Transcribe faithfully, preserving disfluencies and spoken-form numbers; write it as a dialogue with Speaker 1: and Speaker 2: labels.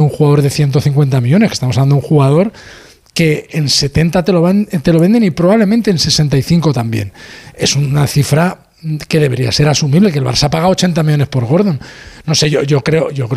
Speaker 1: un jugador de ciento cincuenta millones, que estamos hablando de un jugador que en setenta te lo, van, te lo venden y probablemente en sesenta y cinco también. Es una cifra que debería ser asumible, que el Barça paga ochenta millones por Gordon. No sé, yo, yo creo... Yo creo